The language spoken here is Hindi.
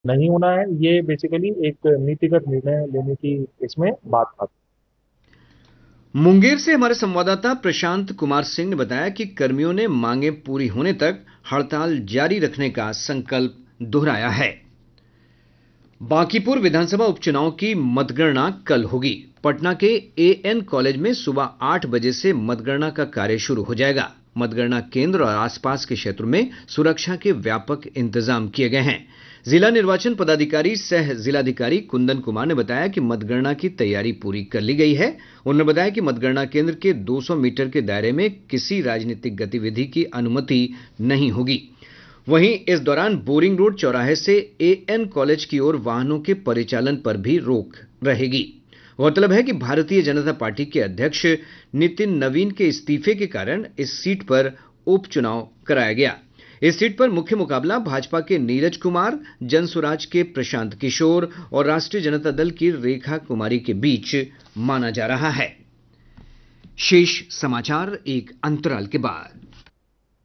नहीं होना है, ये बेसिकली एक नीतिगत निर्णय लेने की इसमें बात आती मुंगेर से हमारे संवाददाता प्रशांत कुमार सिंह ने बताया कि कर्मियों ने मांगे पूरी होने तक हड़ताल जारी रखने का संकल्प दोहराया है। बांकीपुर विधानसभा उपचुनाव की मतगणना कल होगी। पटना के एएन कॉलेज में सुबह 8 बजे से मतगणना का कार्य शुरू हो जाएगा। मतगणना केंद्र और आसपास के क्षेत्रों में सुरक्षा के व्यापक इंतजाम किए गए हैं। जिला निर्वाचन पदाधिकारी सह जिलाधिकारी कुंदन कुमार ने बताया कि मतगणना की तैयारी पूरी कर ली गई है। उन्होंने बताया कि मतगणना केंद्र के 200 मीटर के दायरे में किसी राजनीतिक गतिविधि की अनुमति नहीं होगी। वहीं इस दौरान बोरिंग रोड चौराहे से एएन कॉलेज की ओर वाहनों के परिचालन पर भी रोक रहेगी। गौरतलब है कि भारतीय जनता पार्टी के अध्यक्ष नितिन नवीन के इस्तीफे के कारण इस सीट पर उपचुनाव कराया गया। इस सीट पर मुख्य मुकाबला भाजपा के नीरज कुमार, जनसुराज के प्रशांत किशोर और राष्ट्रीय जनता दल की रेखा कुमारी के बीच माना जा रहा है। शेष समाचार एक अंतराल के बाद।